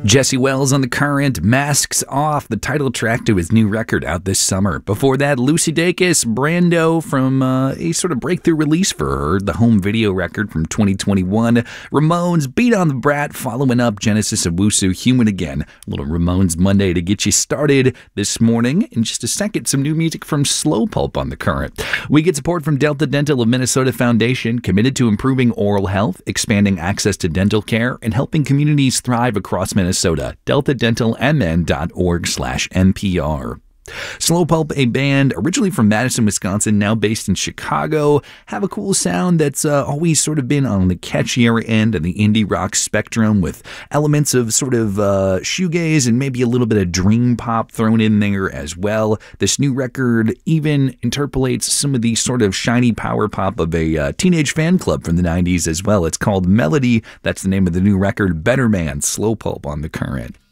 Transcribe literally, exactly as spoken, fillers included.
Jesse Wells on The Current, Masks Off, the title track to his new record out this summer. Before that, Lucy Dacus, Brando from uh, a sort of breakthrough release for her, the home video record from twenty twenty-one. Ramones, Beat on the Brat, following up Genesis Owusu, Human Again. A little Ramones Monday to get you started this morning. In just a second, some new music from Slow Pulp on The Current. We get support from Delta Dental of Minnesota Foundation, committed to improving oral health, expanding access to dental care, and helping communities thrive across Minnesota. delta dental m n dot org slash N P R. Slow Pulp, a band originally from Madison, Wisconsin, now based in Chicago, have a cool sound that's uh, always sort of been on the catchier end of the indie rock spectrum, with elements of sort of uh, shoegaze and maybe a little bit of dream pop thrown in there as well. This new record even interpolates some of the sort of shiny power pop of a uh, Teenage Fan Club from the nineties as well. It's called Melody. That's the name of the new record. Better Man, Slow Pulp on The Current.